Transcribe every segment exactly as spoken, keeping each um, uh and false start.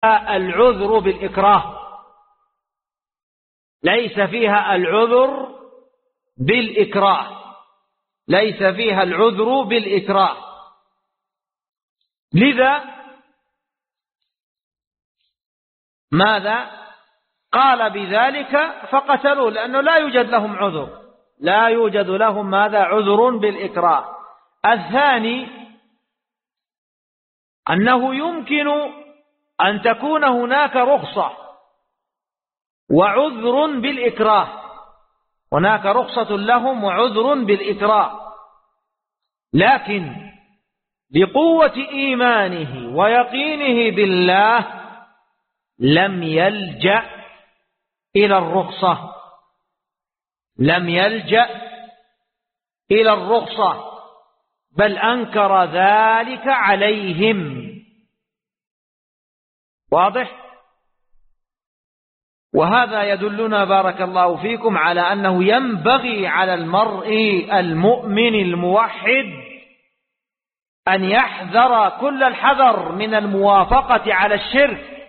العذر بالإكراه، ليس فيها العذر بالإكراه، ليس فيها العذر بالإكراه. لذا ماذا قال بذلك؟ فقتلوا، لأنه لا يوجد لهم عذر، لا يوجد لهم ماذا؟ عذر بالإكراه. الثاني أنه يمكن أن تكون هناك رخصة وعذر بالإكراه، هناك رخصة لهم وعذر بالإكراه، لكن بقوة إيمانه ويقينه بالله لم يلجأ إلى الرخصة، لم يلجأ إلى الرخصة، بل أنكر ذلك عليهم. واضح؟ وهذا يدلنا بارك الله فيكم على أنه ينبغي على المرء المؤمن الموحد أن يحذر كل الحذر من الموافقة على الشرك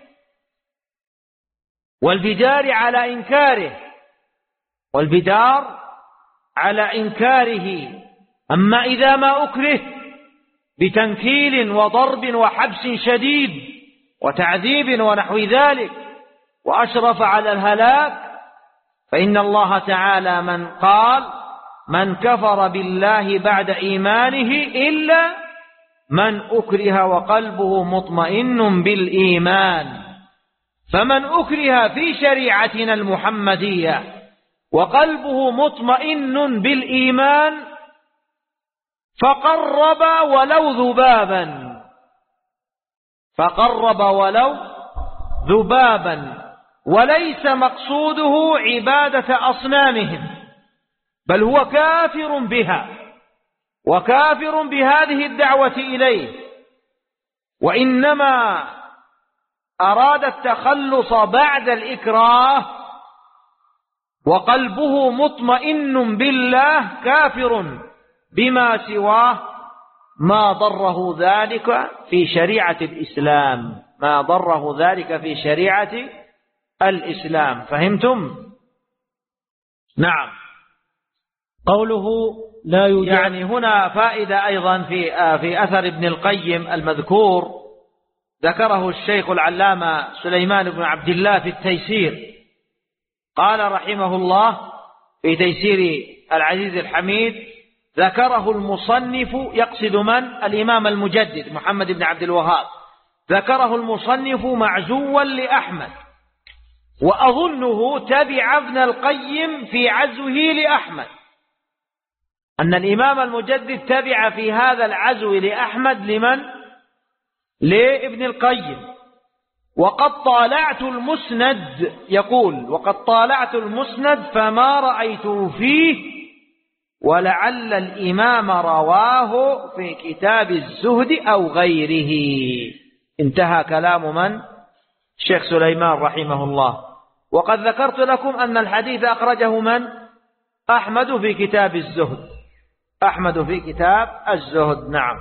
والبدار على إنكاره، والبدار على إنكاره. أما إذا ما أكره بتنكيل وضرب وحبس شديد وتعذيب ونحو ذلك وأشرف على الهلاك، فإن الله تعالى من قال: من كفر بالله بعد إيمانه إلا من أكره وقلبه مطمئن بالإيمان. فمن أكره في شريعتنا المحمدية وقلبه مطمئن بالإيمان فقرب ولو ذبابا، فقرب ولو ذبابا، وليس مقصوده عبادة أصنامهم، بل هو كافر بها وكافر بهذه الدعوة إليه، وإنما أراد التخلص بعد الإكراه وقلبه مطمئن بالله كافر بما سواه، ما ضره ذلك في شريعة الإسلام، ما ضره ذلك في شريعة الإسلام. فهمتم؟ نعم. قوله لا يوجد، يعني هنا فائدة أيضا في في أثر ابن القيم المذكور، ذكره الشيخ العلامة سليمان بن عبد الله في التيسير، قال رحمه الله في تيسير العزيز الحميد: ذكره المصنف، يقصد من؟ الإمام المجدد محمد بن عبد الوهاب، ذكره المصنف معزوا لأحمد، وأظنه تبع ابن القيم في عزوه لأحمد، أن الإمام المجدد تبع في هذا العزو لأحمد لمن؟ لابن القيم. وقد طالعت المسند، يقول: وقد طالعت المسند فما رأيته فيه، ولعل الإمام رواه في كتاب الزهد أو غيره. انتهى كلام من؟ الشيخ سليمان رحمه الله. وقد ذكرت لكم أن الحديث أخرجه من؟ أحمد في كتاب الزهد، أحمد في كتاب الزهد. نعم.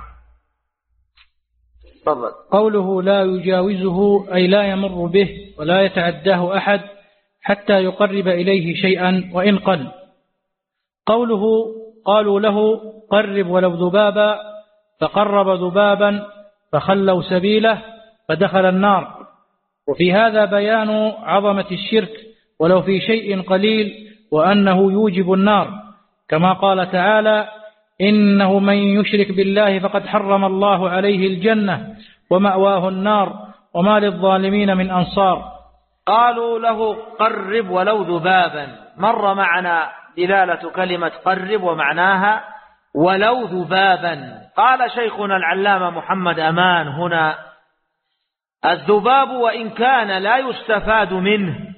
تفضل. قوله لا يجاوزه أي لا يمر به ولا يتعداه أحد حتى يقرب إليه شيئا وإن قل. قوله قالوا له قرب ولو ذبابا، فقرب ذبابا فخلوا سبيله فدخل النار. وفي هذا بيان عظمة الشرك ولو في شيء قليل، وأنه يوجب النار، كما قال تعالى: إنه من يشرك بالله فقد حرم الله عليه الجنة ومأواه النار وما للظالمين من أنصار. قالوا له قرب ولو ذبابا، مر معنا دلالة كلمة قرب ومعناها ولو ذبابا. قال شيخنا العلامة محمد أمان هنا: الذباب وإن كان لا يستفاد منه،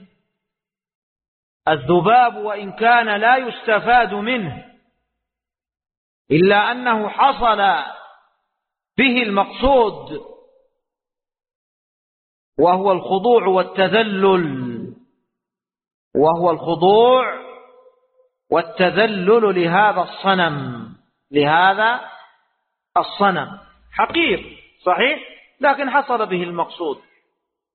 الذباب وإن كان لا يستفاد منه، إلا أنه حصل به المقصود، وهو الخضوع والتذلل، وهو الخضوع والتذلل لهذا الصنم، لهذا الصنم حقيقي صحيح، لكن حصل به المقصود.